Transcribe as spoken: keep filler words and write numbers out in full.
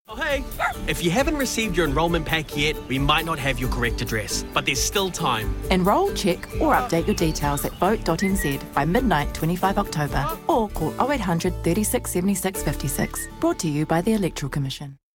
Oh, hey! If you haven't received your enrolment pack yet, we might not have your correct address, but there's still time. Enrol, check or update your details at vote dot n z by midnight twenty-fifth October or call oh eight hundred, thirty-six, seventy-six, fifty-six. Brought to you by the Electoral Commission.